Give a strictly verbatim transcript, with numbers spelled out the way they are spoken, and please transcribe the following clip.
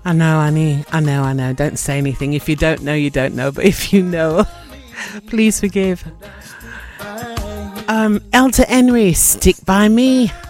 I know, Annie. I know, I know. Don't say anything. If you don't know, you don't know. But if you know, please forgive. Um, Elder Henry, Stick By Me.